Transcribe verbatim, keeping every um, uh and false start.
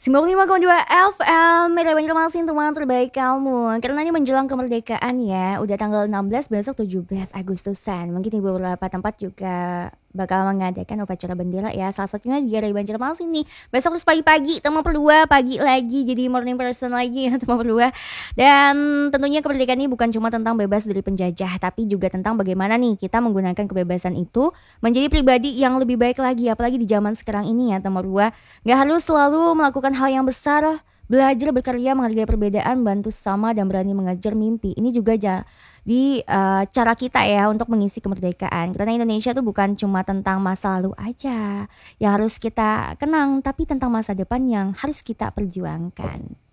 sembilan puluh lima koma dua F M, Media Banjarmasin teman terbaik kamu. Karena ini menjelang kemerdekaan ya, udah tanggal enam belas, besok tujuh belas Agustusan. Mungkin di beberapa tempat juga bakal mengadakan upacara bendera ya. Salah satunya di Gerai Banjarmasin nih. Besok harus pagi-pagi, teman berdua, pagi lagi jadi morning person lagi ya teman berdua. Dan tentunya kemerdekaan ini bukan cuma tentang bebas dari penjajah, tapi juga tentang bagaimana nih kita menggunakan kebebasan itu menjadi pribadi yang lebih baik lagi, apalagi di zaman sekarang ini ya teman berdua. Gak harus selalu melakukan hal yang besar, belajar berkarya, menghargai perbedaan, bantu sesama, dan berani mengejar mimpi. Ini juga jadi uh, cara kita ya untuk mengisi kemerdekaan. Karena Indonesia tuh bukan cuma tentang masa lalu aja yang harus kita kenang, tapi tentang masa depan yang harus kita perjuangkan.